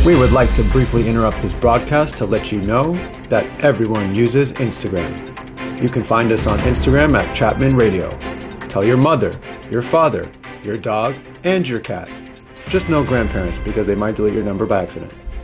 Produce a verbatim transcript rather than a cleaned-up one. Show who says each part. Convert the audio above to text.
Speaker 1: We would like to briefly interrupt this broadcast to let you know that everyone uses Instagram. You can find us on Instagram at Chapman Radio. Tell your mother, your father, your dog, and your cat. Just no grandparents because they might delete your number by accident.